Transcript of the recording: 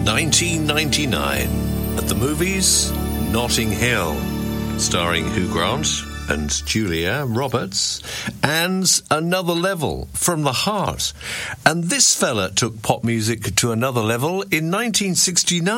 1999. At the movies, Notting Hill, starring Hugh Grant and Julia Roberts, and Another Level, From the Heart. And this fella took pop music to another level in 1969.